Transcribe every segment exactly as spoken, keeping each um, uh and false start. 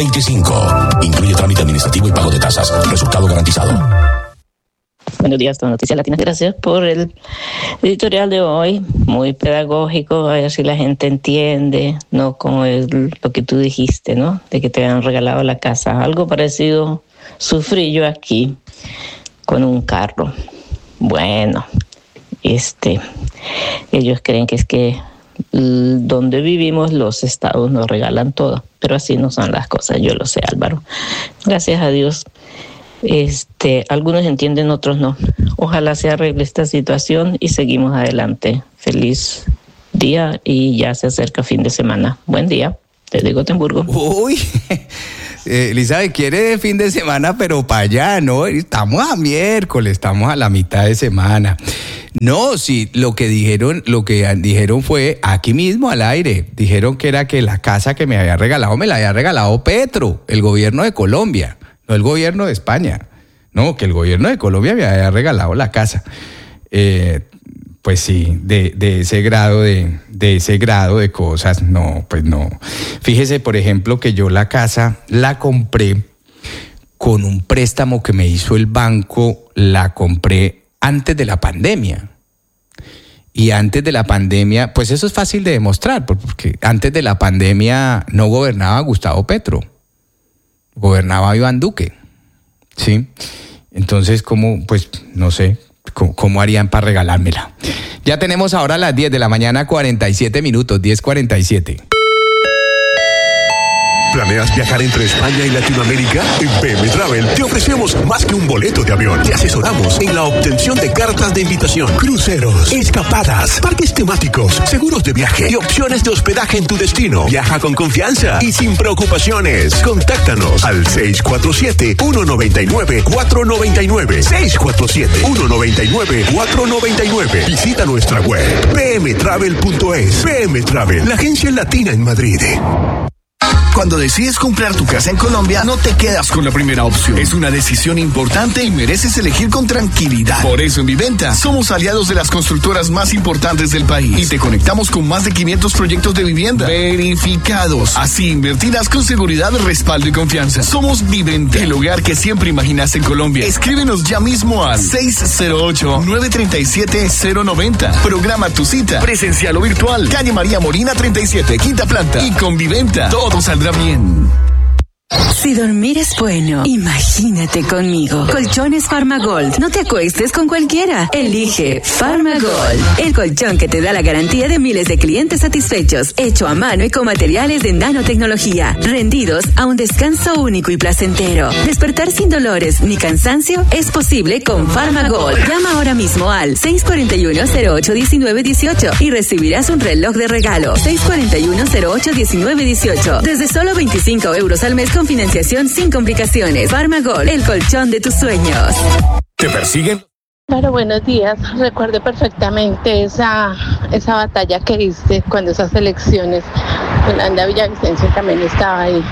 veinticinco. Incluye trámite administrativo y pago de tasas. Resultado garantizado. Buenos días, toda Noticias Latinas. Gracias por el editorial de hoy. Muy pedagógico, a ver si la gente entiende, no como el, lo que tú dijiste, ¿no? De que te habían regalado la casa. Algo parecido sufrí yo aquí con un carro. Bueno, este, ellos creen que es que donde vivimos los estados nos regalan todo, pero así no son las cosas. Yo lo sé, Álvaro. Gracias a Dios. Este, algunos entienden, otros no. Ojalá se arregle esta situación y seguimos adelante. Feliz día y ya se acerca fin de semana. Buen día, desde Gotemburgo. Uy, eh, Elizabeth quiere fin de semana, pero para allá, ¿no? Estamos a miércoles, estamos a la mitad de semana. No, sí, lo que dijeron, lo que dijeron fue aquí mismo al aire. Dijeron que era que la casa que me había regalado me la había regalado Petro, el gobierno de Colombia. No el gobierno de España, no, que el gobierno de Colombia me había regalado la casa. Eh, pues sí, de, de ese grado de, de ese grado de cosas, no, pues no. Fíjese, por ejemplo, que yo la casa la compré con un préstamo que me hizo el banco, la compré antes de la pandemia. Y antes de la pandemia, pues eso es fácil de demostrar, porque antes de la pandemia no gobernaba Gustavo Petro. Gobernaba Iván Duque, ¿sí? Entonces, ¿cómo? Pues, no sé, ¿cómo, cómo harían para regalármela? Ya tenemos ahora las diez de la mañana, cuarenta y siete minutos, diez cuarenta y siete. ¿Planeas viajar entre España y Latinoamérica? En P M Travel te ofrecemos más que un boleto de avión. Te asesoramos en la obtención de cartas de invitación, cruceros, escapadas, parques temáticos, seguros de viaje y opciones de hospedaje en tu destino. Viaja con confianza y sin preocupaciones. Contáctanos al seis cuatro siete, uno nueve nueve, cuatro nueve nueve. seis cuatro siete, uno nueve nueve, cuatro nueve nueve. Visita nuestra web p m travel punto es. P M Travel, la agencia latina en Madrid. Cuando decides comprar tu casa en Colombia, no te quedas con la primera opción. Es una decisión importante y mereces elegir con tranquilidad. Por eso en Viventa somos aliados de las constructoras más importantes del país y te conectamos con más de quinientos proyectos de vivienda verificados. Así invertirás con seguridad, respaldo y confianza. Somos Viventa, el hogar que siempre imaginaste en Colombia. Escríbenos ya mismo al seis cero ocho, nueve tres siete, cero nueve cero. Programa tu cita, presencial o virtual. Calle María Molina treinta y siete, quinta planta. Y con Viventa, todo saldrá bien. Si dormir es bueno, imagínate conmigo. Colchones Farmagold. No te acuestes con cualquiera. Elige Farmagold, el colchón que te da la garantía de miles de clientes satisfechos, hecho a mano y con materiales de nanotecnología, rendidos a un descanso único y placentero. Despertar sin dolores ni cansancio es posible con Farmagold. Llama ahora mismo al seis cuatro uno, cero ocho, uno nueve uno ocho y recibirás un reloj de regalo. seis cuatro uno, cero ocho, uno nueve uno ocho. Desde solo veinticinco euros al mes con financiación sin complicaciones. Farmagol, el colchón de tus sueños. ¿Te persiguen? Claro, buenos días. Recuerdo perfectamente esa, esa batalla que diste cuando esas elecciones. Yolanda Villavicencio también estaba ahí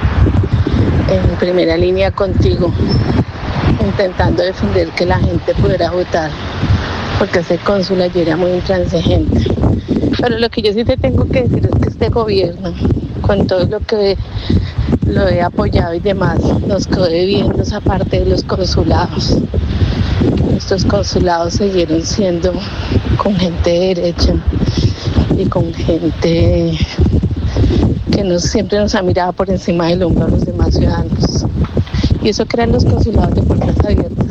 en primera línea contigo, intentando defender que la gente pudiera votar, porque ese cónsul ayer era muy intransigente. Pero lo que yo sí te tengo que decir es que este gobierno, con todo lo que lo he apoyado y demás, nos quedó debiendo esa parte de los consulados. Nuestros consulados siguieron siendo con gente de derecha y con gente que nos, siempre nos ha mirado por encima del hombro a los demás ciudadanos. Y eso que eran los consulados de puertas abiertas.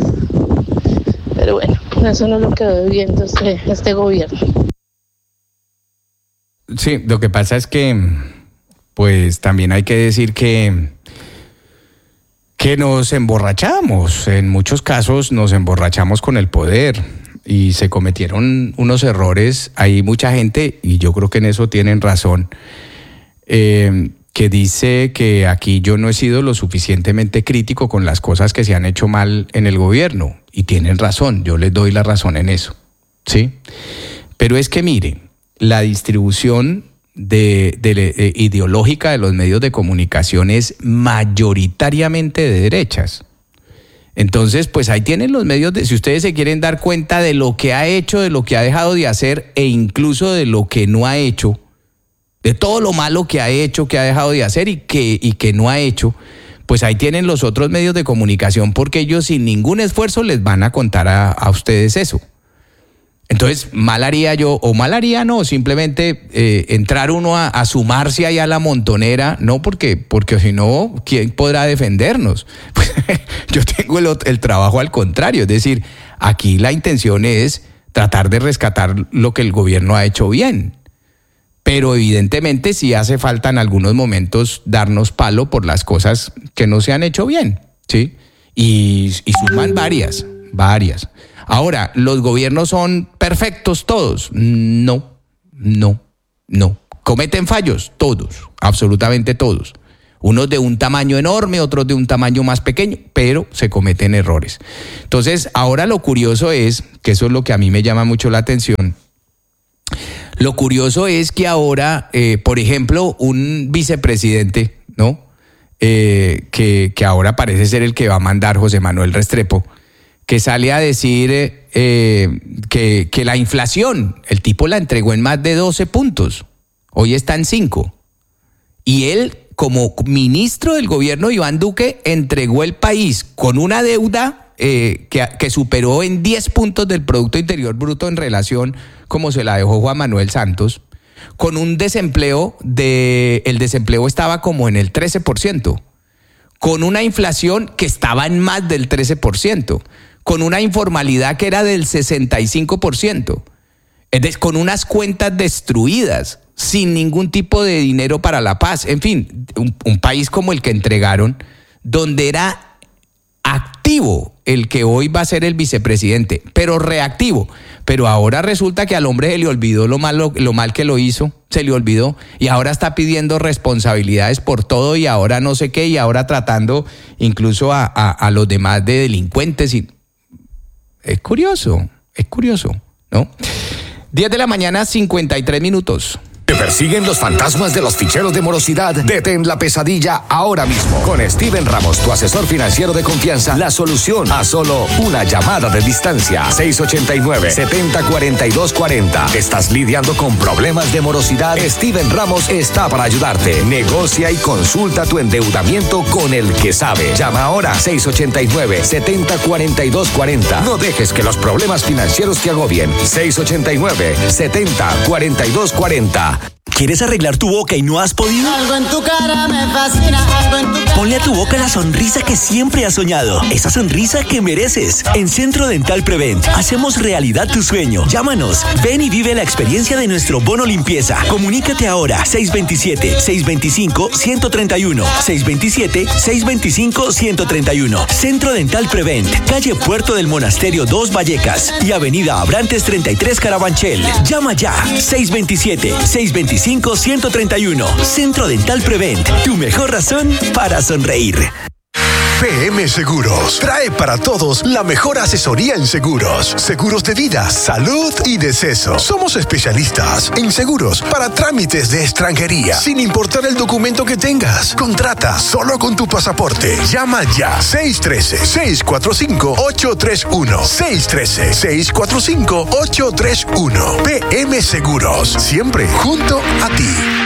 Pero bueno, eso no lo quedó debiendo este, este gobierno. Sí, lo que pasa es que, pues también hay que decir que, que nos emborrachamos. En muchos casos nos emborrachamos con el poder y se cometieron unos errores. Hay mucha gente, y yo creo que en eso tienen razón, eh, que dice que aquí yo no he sido lo suficientemente crítico con las cosas que se han hecho mal en el gobierno. Y tienen razón, yo les doy la razón en eso, ¿sí? Pero es que mire, la distribución de, de, de, ideológica de los medios de comunicación es mayoritariamente de derechas. Entonces, pues ahí tienen los medios, de, si ustedes se quieren dar cuenta de lo que ha hecho, de lo que ha dejado de hacer e incluso de lo que no ha hecho, de todo lo malo que ha hecho, que ha dejado de hacer y que, y que no ha hecho, pues ahí tienen los otros medios de comunicación, porque ellos sin ningún esfuerzo les van a contar a, a ustedes eso. Entonces, mal haría yo, o mal haría no, simplemente eh, entrar uno a, a sumarse ahí a la montonera, no, porque, porque si no, ¿quién podrá defendernos? Pues, yo tengo el, el trabajo al contrario, es decir, aquí la intención es tratar de rescatar lo que el gobierno ha hecho bien, pero evidentemente sí hace falta en algunos momentos darnos palo por las cosas que no se han hecho bien, ¿sí? Y, y suman varias, varias. Ahora, ¿los gobiernos son perfectos todos? No, no, no. ¿Cometen fallos? Todos, absolutamente todos. Unos de un tamaño enorme, otros de un tamaño más pequeño, pero se cometen errores. Entonces, ahora lo curioso es, que eso es lo que a mí me llama mucho la atención, lo curioso es que ahora, eh, por ejemplo, un vicepresidente, ¿no? Eh, que, que ahora parece ser el que va a mandar José Manuel Restrepo, que sale a decir eh, que, que la inflación, el tipo la entregó en más de doce puntos, hoy está en cinco. Y él, como ministro del gobierno, Iván Duque, entregó el país con una deuda eh, que, que superó en diez puntos del Producto Interior Bruto en relación como se la dejó Juan Manuel Santos, con un desempleo, de, el desempleo estaba como en el trece por ciento, con una inflación que estaba en más del trece por ciento, con una informalidad que era del sesenta y cinco por ciento, es decir, con unas cuentas destruidas, sin ningún tipo de dinero para la paz. En fin, un, un país como el que entregaron, donde era activo el que hoy va a ser el vicepresidente, pero reactivo. Pero ahora resulta que al hombre se le olvidó lo mal, lo, lo mal que lo hizo, se le olvidó, y ahora está pidiendo responsabilidades por todo, y ahora no sé qué, y ahora tratando incluso a, a, a los demás de delincuentes. Y es curioso, es curioso, ¿no? diez de la mañana, cincuenta y tres minutos. ¿Te persiguen los fantasmas de los ficheros de morosidad? Detén la pesadilla ahora mismo. Con Steven Ramos, tu asesor financiero de confianza, la solución a solo una llamada de distancia. seis ocho nueve, siete cero cuatro dos cuatro cero. ¿Estás lidiando con problemas de morosidad? Steven Ramos está para ayudarte. Negocia y consulta tu endeudamiento con el que sabe. Llama ahora seis ocho nueve, siete cero cuatro dos cuatro cero. No dejes que los problemas financieros te agobien. seis ocho nueve, siete cero cuatro dos cuatro cero. ¿Quieres arreglar tu boca y no has podido? Algo en tu cara me fascina, algo en tu cara. Ponle a tu boca la sonrisa que siempre has soñado. Esa sonrisa que mereces. En Centro Dental Prevent hacemos realidad tu sueño. Llámanos. Ven y vive la experiencia de nuestro bono limpieza. Comunícate ahora. seis dos siete, seis dos cinco, uno tres uno. seis dos siete, seis dos cinco, uno tres uno. Centro Dental Prevent. Calle Puerto del Monasterio dos Vallecas y Avenida Abrantes treinta y tres Carabanchel. Llama ya. seis dos siete, seis dos cinco, uno tres uno. Centro Dental Prevent, tu mejor razón para sonreír. P M Seguros trae para todos la mejor asesoría en seguros, seguros de vida, salud y deceso. Somos especialistas en seguros para trámites de extranjería, sin importar el documento que tengas. Contrata solo con tu pasaporte. Llama ya seis uno tres, seis cuatro cinco, ocho tres uno. seis uno tres, seis cuatro cinco, ocho tres uno. P M Seguros, siempre junto a ti.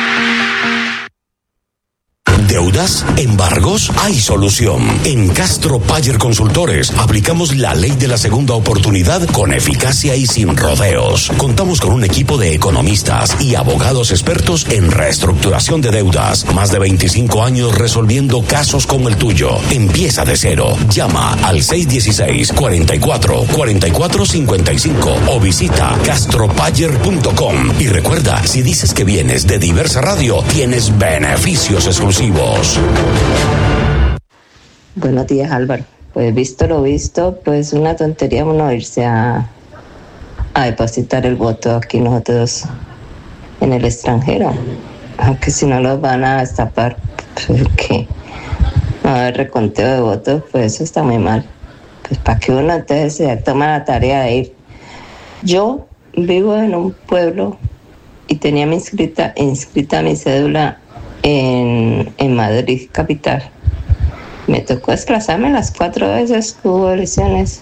¿Deudas? ¿Embargos? Hay solución. En Castro Payer Consultores aplicamos la ley de la segunda oportunidad con eficacia y sin rodeos. Contamos con un equipo de economistas y abogados expertos en reestructuración de deudas. Más de veinticinco años resolviendo casos como el tuyo. Empieza de cero. Llama al seis uno seis, cuatro cuatro, cuatro cuatro cinco cinco o visita castro payer punto com. Y recuerda, si dices que vienes de Diversa Radio, tienes beneficios exclusivos. Buenos días, Álvaro. Pues visto lo visto, pues una tontería uno irse a, a depositar el voto aquí nosotros en el extranjero. Aunque si no los van a destapar, porque no va a haber reconteo de votos, pues eso está muy mal. Pues para que uno entonces se toma la tarea de ir. Yo vivo en un pueblo y tenía mi inscrita, inscrita mi cédula En, en Madrid capital. Me tocó desplazarme las cuatro veces que hubo elecciones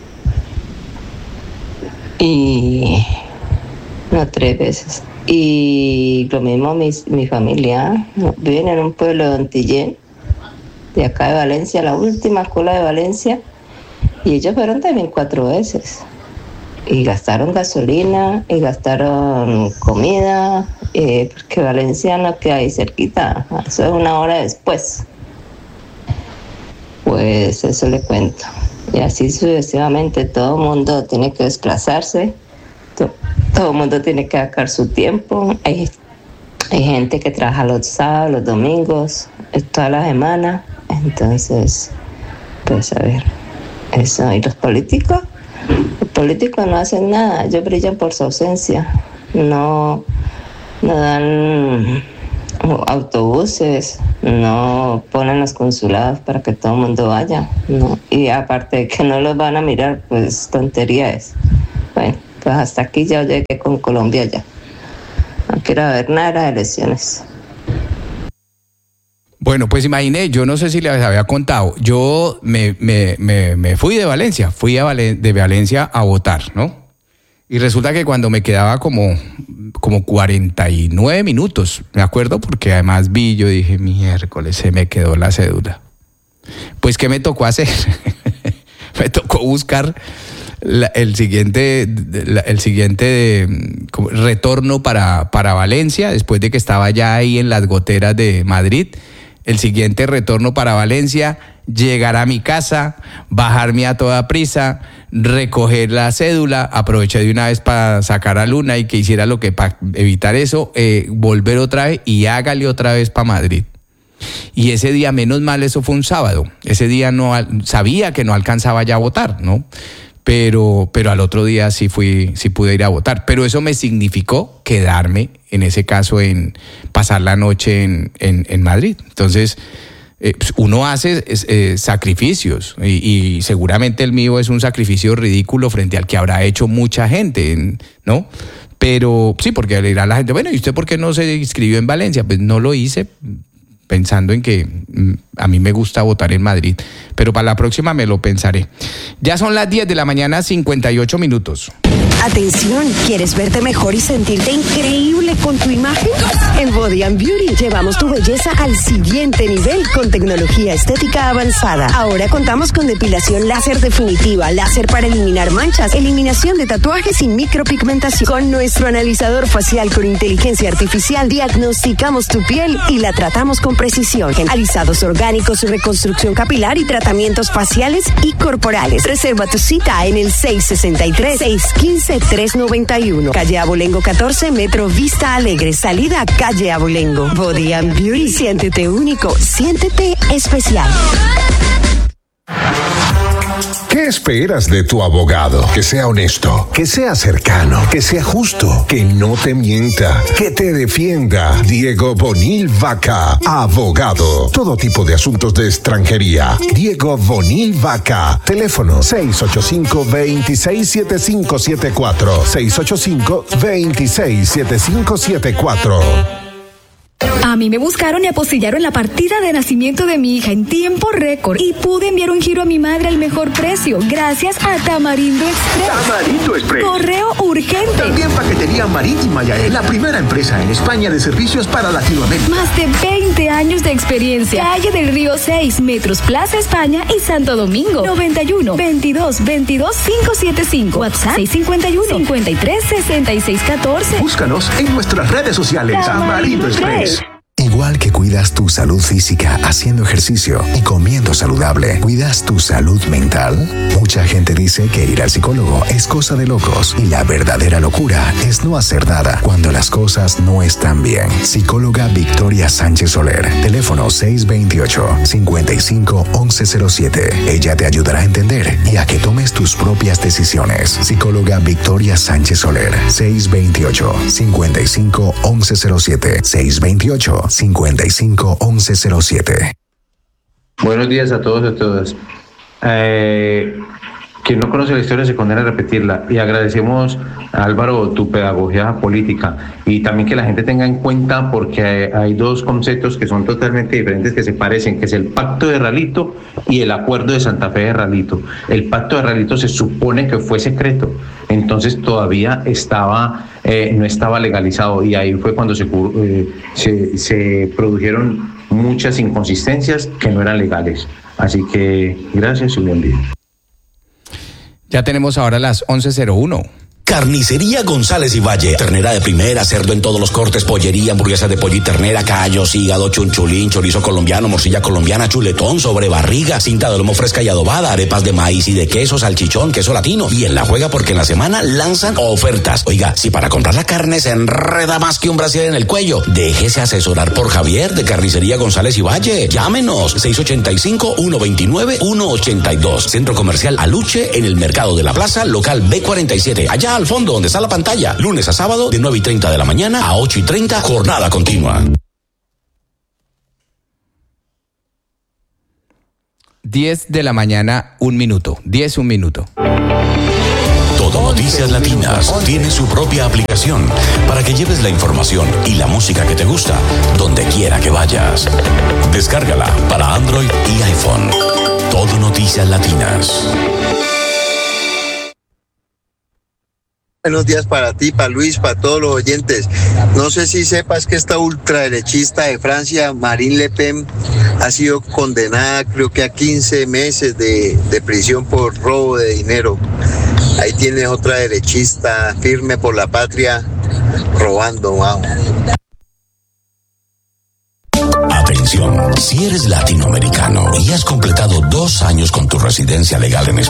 y no tres veces. Y lo mismo mi, mi familia viven en un pueblo de Ontillén de acá de Valencia, la última cola de Valencia, y ellos fueron también cuatro veces. Y gastaron gasolina, y gastaron comida, eh, porque Valencia no queda ahí cerquita, eso es una hora después. Pues eso le cuento. Y así sucesivamente todo el mundo tiene que desplazarse, to- todo el mundo tiene que sacar su tiempo. Hay, hay gente que trabaja los sábados, los domingos, toda la semana. Entonces, pues a ver, eso. ¿Y los políticos? Los políticos no hacen nada, ellos brillan por su ausencia. No, no dan autobuses, no ponen los consulados para que todo el mundo vaya, no. Y aparte de que no los van a mirar, pues tontería es. Bueno, pues hasta aquí ya llegué con Colombia ya. No quiero ver nada de las elecciones. Bueno, pues imaginé, yo no sé si les había contado, yo me, me, me, me fui de Valencia, fui a Valen- de Valencia a votar, ¿no? Y resulta que cuando me quedaba como, como cuarenta y nueve minutos, me acuerdo, porque además vi, yo dije, miércoles, se me quedó la cédula. Pues, ¿qué me tocó hacer? Me tocó buscar la, el siguiente, la, el siguiente como, retorno para, para Valencia, después de que estaba ya ahí en las goteras de Madrid. El siguiente retorno para Valencia, llegar a mi casa, bajarme a toda prisa, recoger la cédula, aproveché de una vez para sacar a Luna y que hiciera lo que para evitar eso, eh, volver otra vez y hágale otra vez para Madrid. Y ese día, menos mal, eso fue un sábado. Ese día no sabía que no alcanzaba ya a votar, ¿no? Pero, pero al otro día sí fui, sí pude ir a votar. Pero eso me significó quedarme, en ese caso, en pasar la noche en, en, en Madrid. Entonces, eh, pues uno hace eh, sacrificios y, y seguramente el mío es un sacrificio ridículo frente al que habrá hecho mucha gente, ¿no? Pero sí, porque le dirá a la gente, bueno, ¿y usted por qué no se inscribió en Valencia? Pues no lo hice pensando en que mm, a mí me gusta votar en Madrid, pero para la próxima me lo pensaré. Ya son las diez de la mañana, cincuenta y ocho minutos. Atención, ¿quieres verte mejor y sentirte increíble con tu imagen? En Body and Beauty llevamos tu belleza al siguiente nivel con tecnología estética avanzada. Ahora contamos con depilación láser definitiva, láser para eliminar manchas, eliminación de tatuajes y micropigmentación. Con nuestro analizador facial con inteligencia artificial diagnosticamos tu piel y la tratamos con precisión. Alisados orgánicos, reconstrucción capilar y tratamientos faciales y corporales. Reserva tu cita en el seis sesenta y tres, seis quince, tres noventa y uno. Calle Abolengo catorce, Metro Vista Alegre. Salida Calle Abolengo. Body and Beauty. Siéntete único. Siéntete especial. ¿Qué esperas de tu abogado? Que sea honesto, que sea cercano, que sea justo, que no te mienta, que te defienda. Diego Bonil Vaca, abogado. Todo tipo de asuntos de extranjería. Diego Bonil Vaca. Teléfono seis ocho cinco, dos seis siete cinco siete cuatro. seis ocho cinco, dos seis siete cinco siete cuatro. A mí me buscaron y apostillaron la partida de nacimiento de mi hija en tiempo récord y pude enviar un giro a mi madre al mejor precio gracias a Tamarindo Express. Tamarindo Express. Correo urgente. También paquetería marítima Yael, la primera empresa en España de servicios para Latinoamérica. Más de veinte años de experiencia. Calle del Río seis, Metros Plaza España y Santo Domingo. noventa y uno, veintidós, veintidós, quinientos setenta y cinco. WhatsApp seis cincuenta y uno, cincuenta y tres, sesenta y seis catorce. Búscanos en nuestras redes sociales. Tamarindo Express. Igual que cuidas tu salud física haciendo ejercicio y comiendo saludable, ¿cuidas tu salud mental? Mucha gente dice que ir al psicólogo es cosa de locos y la verdadera locura es no hacer nada cuando las cosas no están bien. Psicóloga Victoria Sánchez Soler, teléfono seis veintiocho, cincuenta y cinco, once cero siete. Ella te ayudará a entender y a que tomes tus propias decisiones. Psicóloga Victoria Sánchez Soler, seis veintiocho, cincuenta y cinco, once cero siete. seis veintiocho, cincuenta y cinco, once cero siete. Buenos días a todos y a todas. Eh, quien no conoce la historia se condena a repetirla, y agradecemos a Álvaro tu pedagogía política y también que la gente tenga en cuenta, porque hay dos conceptos que son totalmente diferentes, que se parecen, que es el Pacto de Ralito y el Acuerdo de Santa Fe de Ralito. El Pacto de Ralito se supone que fue secreto, entonces todavía estaba eh, no estaba legalizado, y ahí fue cuando se, eh, se, se produjeron muchas inconsistencias que no eran legales. Así que gracias y buen día. Ya tenemos ahora las once cero uno. Carnicería González y Valle. Ternera de primera, cerdo en todos los cortes, pollería, hamburguesa de pollo y ternera, callos, hígado, chunchulín, chorizo colombiano, morcilla colombiana, chuletón, sobrebarriga, cinta de lomo fresca y adobada, arepas de maíz y de queso, salchichón, queso latino. Y en la juega porque en la semana lanzan ofertas. Oiga, si para comprar la carne se enreda más que un brasier en el cuello, déjese asesorar por Javier de Carnicería González y Valle. Llámenos seis ocho cinco, uno dos nueve, uno ocho dos. Centro Comercial Aluche en el Mercado de la Plaza, local B cuarenta y siete. Allá al fondo donde está la pantalla, lunes a sábado de nueve y treinta de la mañana a ocho y treinta, jornada continua. diez de la mañana, un minuto. diez, un minuto. Todo Noticias Latinas tiene su propia aplicación para que lleves la información y la música que te gusta donde quiera que vayas. Descárgala para Android y iPhone. Todo Noticias Latinas. Buenos días para ti, para Luis, para todos los oyentes. No sé si sepas que esta ultraderechista de Francia, Marine Le Pen, ha sido condenada creo que a quince meses de, de prisión por robo de dinero. Ahí tienes otra derechista firme por la patria, robando, wow. Atención, si eres latinoamericano y has completado dos años con tu residencia legal en España,